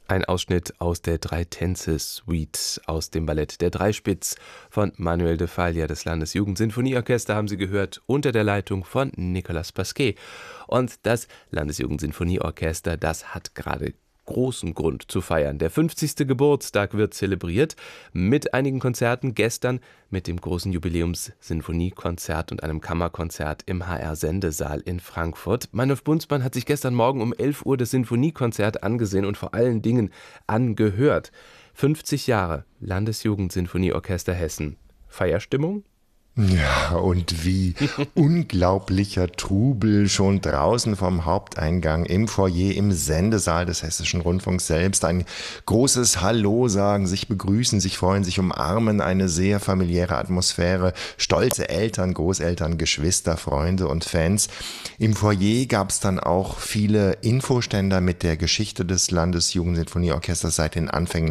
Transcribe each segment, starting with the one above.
Ein Ausschnitt aus der Drei-Tänze-Suite aus dem Ballett Der Dreispitz von Manuel de Falla. Das Landesjugendsinfonieorchester haben Sie gehört, unter der Leitung von Nicolas Pasquet. Und das Landesjugendsinfonieorchester, das hat gerade großen Grund zu feiern. Der 50. Geburtstag wird zelebriert mit einigen Konzerten. Gestern mit dem großen Jubiläums-Sinfoniekonzert und einem Kammerkonzert im HR-Sendesaal in Frankfurt. Meinolf Bunzmann hat sich gestern Morgen um 11 Uhr das Sinfoniekonzert angesehen und vor allen Dingen angehört. 50 Jahre Landesjugendsinfonieorchester Hessen. Feierstimmung? Ja, und wie unglaublicher Trubel schon draußen vom Haupteingang im Foyer, im Sendesaal des Hessischen Rundfunks selbst. Ein großes Hallo sagen, sich begrüßen, sich freuen, sich umarmen, eine sehr familiäre Atmosphäre, stolze Eltern, Großeltern, Geschwister, Freunde und Fans. Im Foyer gab es dann auch viele Infoständer mit der Geschichte des Landesjugendsinfonieorchesters seit den Anfängen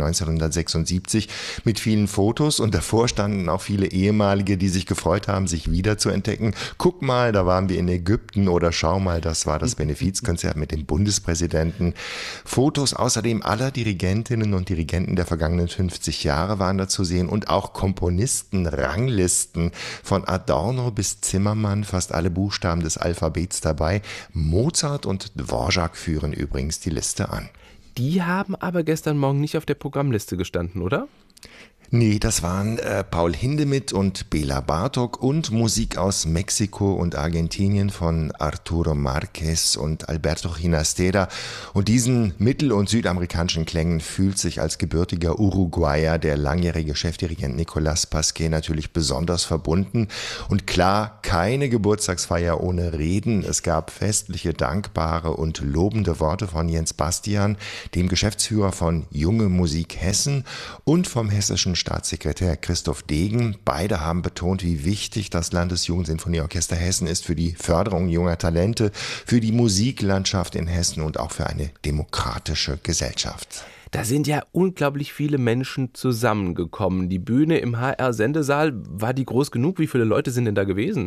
1976 mit vielen Fotos und davor standen auch viele ehemalige, die sich gefreut haben, sich wieder zu entdecken. Guck mal, da waren wir in Ägypten oder schau mal, das war das Benefizkonzert mit dem Bundespräsidenten. Fotos außerdem aller Dirigentinnen und Dirigenten der vergangenen 50 Jahre waren da zu sehen und auch Komponisten, Ranglisten von Adorno bis Zimmermann, fast alle Buchstaben des Alphabets dabei. Mozart und Dvorak führen übrigens die Liste an. Die haben aber gestern Morgen nicht auf der Programmliste gestanden, oder? Nee, das waren Paul Hindemith und Bela Bartok und Musik aus Mexiko und Argentinien von Arturo Márquez und Alberto Ginastera. Und diesen mittel- und südamerikanischen Klängen fühlt sich als gebürtiger Uruguayer der langjährige Chefdirigent Nicolas Pasquet natürlich besonders verbunden. Und klar, keine Geburtstagsfeier ohne Reden. Es gab festliche, dankbare und lobende Worte von Jens Bastian, dem Geschäftsführer von Junge Musik Hessen und vom hessischen Staatssekretär Christoph Degen. Beide haben betont, wie wichtig das Landesjugendsinfonieorchester Hessen ist für die Förderung junger Talente, für die Musiklandschaft in Hessen und auch für eine demokratische Gesellschaft. Da sind ja unglaublich viele Menschen zusammengekommen. Die Bühne im HR-Sendesaal, war die groß genug? Wie viele Leute sind denn da gewesen?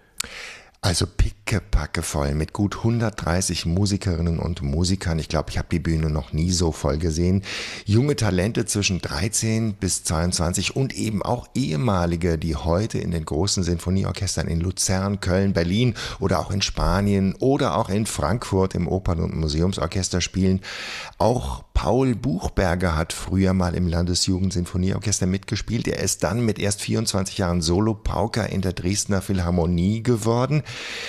Also pickepacke voll mit gut 130 Musikerinnen und Musikern. Ich glaube, ich habe die Bühne noch nie so voll gesehen. Junge Talente zwischen 13 bis 22 und eben auch ehemalige, die heute in den großen Sinfonieorchestern in Luzern, Köln, Berlin oder auch in Spanien oder auch in Frankfurt im Opern- und Museumsorchester spielen. Auch Paul Buchberger hat früher mal im Landesjugendsinfonieorchester mitgespielt. Er ist dann mit erst 24 Jahren Solo-Pauker in der Dresdner Philharmonie geworden.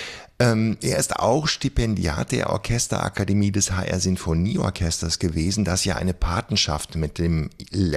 Er ist auch Stipendiat der Orchesterakademie des HR-Sinfonieorchesters gewesen, das ja eine Patenschaft mit dem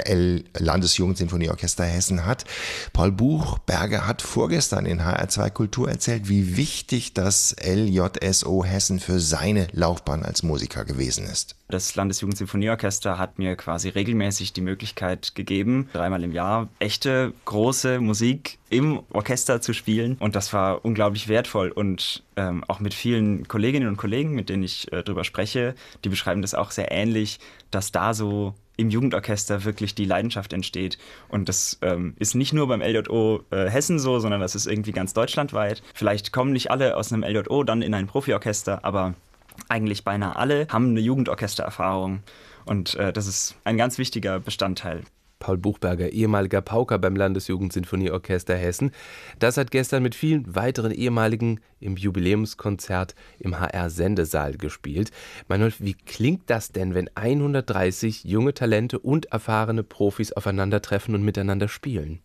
Landesjugendsinfonieorchester Hessen hat. Paul Buchberger hat vorgestern in HR2 Kultur erzählt, wie wichtig das LJSO Hessen für seine Laufbahn als Musiker gewesen ist. Das Landesjugendsinfonieorchester hat mir quasi regelmäßig die Möglichkeit gegeben, 3-mal im Jahr echte, große Musik im Orchester zu spielen. Und das war unglaublich wertvoll. Und auch mit vielen Kolleginnen und Kollegen, mit denen ich drüber spreche, die beschreiben das auch sehr ähnlich, dass da so im Jugendorchester wirklich die Leidenschaft entsteht. Und das ist nicht nur beim LJO Hessen so, sondern das ist irgendwie ganz deutschlandweit. Vielleicht kommen nicht alle aus einem LJO dann in ein Profiorchester, aber eigentlich beinahe alle haben eine Jugendorchestererfahrung und das ist ein ganz wichtiger Bestandteil. Paul Buchberger, ehemaliger Pauker beim Landesjugendsinfonieorchester Hessen. Das hat gestern mit vielen weiteren ehemaligen im Jubiläumskonzert im HR-Sendesaal gespielt. Meinolf, wie klingt das denn, wenn 130 junge Talente und erfahrene Profis aufeinandertreffen und miteinander spielen?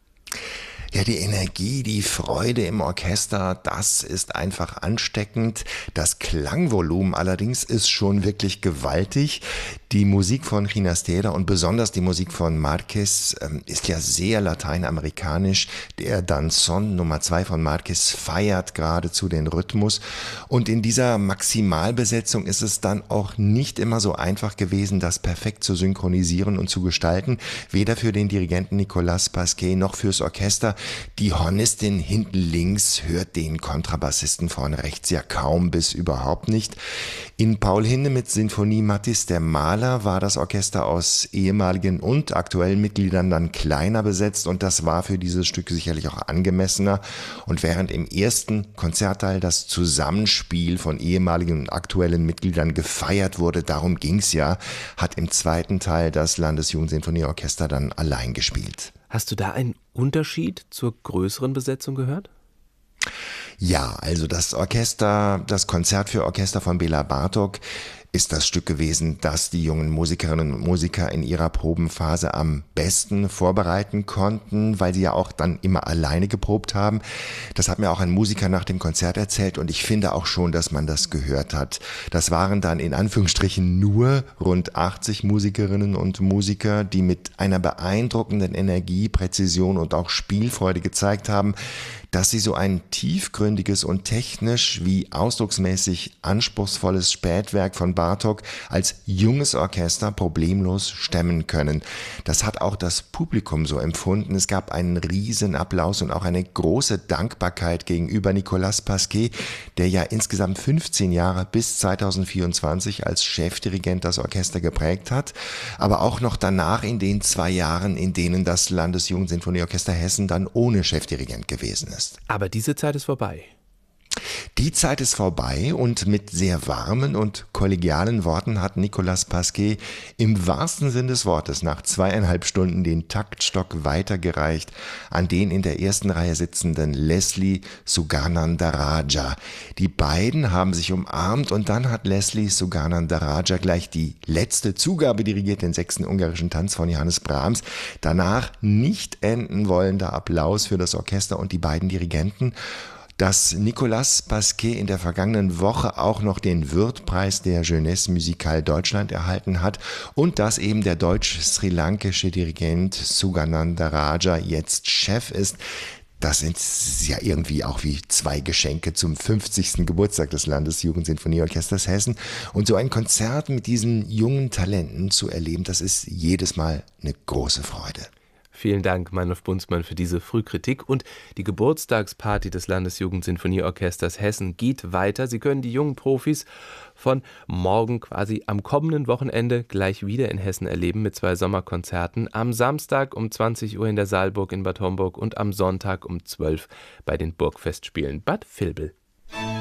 Ja, die Energie, die Freude im Orchester, das ist einfach ansteckend. Das Klangvolumen allerdings ist schon wirklich gewaltig. Die Musik von Ginastera und besonders die Musik von Márquez ist ja sehr lateinamerikanisch. Der Danzón Nummer 2 von Márquez feiert geradezu den Rhythmus. Und in dieser Maximalbesetzung ist es dann auch nicht immer so einfach gewesen, das perfekt zu synchronisieren und zu gestalten. Weder für den Dirigenten Nicolas Pasquet noch fürs Orchester. Die Hornistin hinten links hört den Kontrabassisten vorne rechts ja kaum bis überhaupt nicht. In Paul Hindemiths Sinfonie Mattis der Maler war das Orchester aus ehemaligen und aktuellen Mitgliedern dann kleiner besetzt und das war für dieses Stück sicherlich auch angemessener. Und während im ersten Konzertteil das Zusammenspiel von ehemaligen und aktuellen Mitgliedern gefeiert wurde, darum ging's ja, hat im zweiten Teil das Landesjugendsinfonieorchester dann allein gespielt. Hast du da einen Unterschied zur größeren Besetzung gehört? Ja, also das Konzert für Orchester von Bela Bartók ist das Stück gewesen, das die jungen Musikerinnen und Musiker in ihrer Probenphase am besten vorbereiten konnten, weil sie ja auch dann immer alleine geprobt haben. Das hat mir auch ein Musiker nach dem Konzert erzählt und ich finde auch schon, dass man das gehört hat. Das waren dann in Anführungsstrichen nur rund 80 Musikerinnen und Musiker, die mit einer beeindruckenden Energie, Präzision und auch Spielfreude gezeigt haben, dass sie so ein tiefgründiges und technisch wie ausdrucksmäßig anspruchsvolles Spätwerk von Bartók als junges Orchester problemlos stemmen können. Das hat auch das Publikum so empfunden. Es gab einen riesen Applaus und auch eine große Dankbarkeit gegenüber Nicolas Pasquet, der ja insgesamt 15 Jahre bis 2024 als Chefdirigent das Orchester geprägt hat, aber auch noch danach in den 2 Jahren, in denen das Landesjugendsinfonieorchester Hessen dann ohne Chefdirigent gewesen ist. Aber diese Zeit ist vorbei. Die Zeit ist vorbei und mit sehr warmen und kollegialen Worten hat Nicolas Pasquet im wahrsten Sinn des Wortes nach 2,5 Stunden den Taktstock weitergereicht an den in der ersten Reihe sitzenden Leslie Suganandaraja. Die beiden haben sich umarmt und dann hat Leslie Suganandaraja gleich die letzte Zugabe dirigiert, den 6. ungarischen Tanz von Johannes Brahms. Danach nicht enden wollender Applaus für das Orchester und die beiden Dirigenten. Dass Nicolas Pasquet in der vergangenen Woche auch noch den Würth-Preis der Jeunesse Musicale Deutschland erhalten hat und dass eben der deutsch-sri-lankische Dirigent Suganandaraja jetzt Chef ist, das sind ja irgendwie auch wie 2 Geschenke zum 50. Geburtstag des Landesjugendsinfonieorchesters Hessen. Und so ein Konzert mit diesen jungen Talenten zu erleben, das ist jedes Mal eine große Freude. Vielen Dank, Meinolf Bunzmann, für diese Frühkritik. Und die Geburtstagsparty des Landesjugendsinfonieorchesters Hessen geht weiter. Sie können die jungen Profis von morgen quasi am kommenden Wochenende gleich wieder in Hessen erleben mit 2 Sommerkonzerten. Am Samstag um 20 Uhr in der Saalburg in Bad Homburg und am Sonntag um 12 bei den Burgfestspielen Bad Vilbel.